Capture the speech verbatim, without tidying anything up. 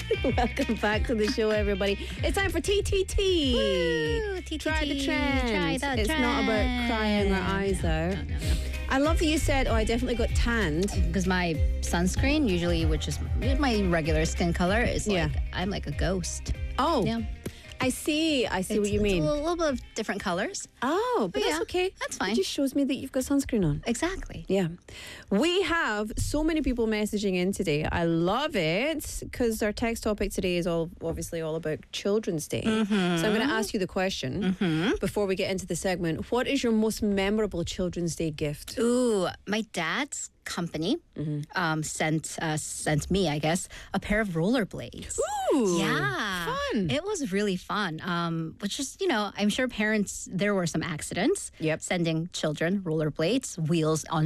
Welcome back to the show, everybody. It's time for T T T. Woo, T T T. Try the trend. Try the it's trend. not about crying our eyes no, out. No, no, no. I love that you said, oh, I definitely got tanned. Because my sunscreen, usually, which is my regular skin color, is like, Yeah. I'm like a ghost. Oh, Yeah. I see. I see It's- what you it's mean. a little, little bit of different colors. Oh, but But that's yeah, okay. that's fine. It just shows me that you've got sunscreen on. Exactly. Yeah. We have so many people messaging in today. I love it because our text topic today is all obviously all about Children's Day. Mm-hmm. So I'm going to ask you the question Mm-hmm. before we get into the segment. What is your most memorable Children's Day gift? Ooh, my dad's company Mm-hmm. um, sent uh, sent me, I guess, a pair of rollerblades. Ooh. Yeah. Fun. It was really fun. Um, which is, you know, I'm sure parents, there were some accidents. Yep. Sending children rollerblades, wheels on